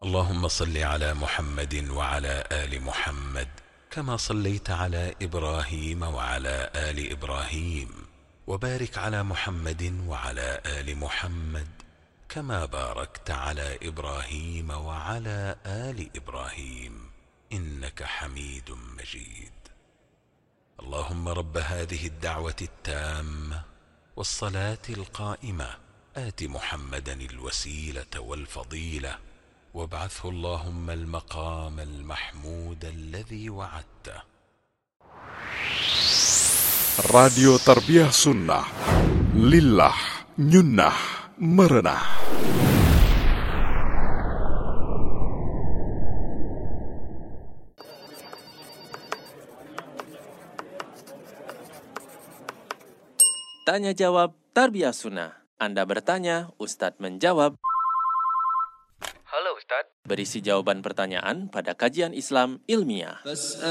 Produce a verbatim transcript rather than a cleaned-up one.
اللهم صل على محمد وعلى آل محمد كما صليت على إبراهيم وعلى آل إبراهيم، وبارك على محمد وعلى آل محمد كما باركت على إبراهيم وعلى آل إبراهيم إنك حميد مجيد. اللهم رب هذه الدعوة التامة والصلاة القائمة آت محمدا الوسيلة والفضيلة وابعثه اللهم المقام المحمود الذي وعدته. Radio Tarbiyah Sunnah Lillah Nyunnah Merenah. Tanya jawab Tarbiyah Sunnah. Anda bertanya, Ustadz menjawab. Halo Ustadz. Berisi jawaban pertanyaan pada kajian Islam ilmiah.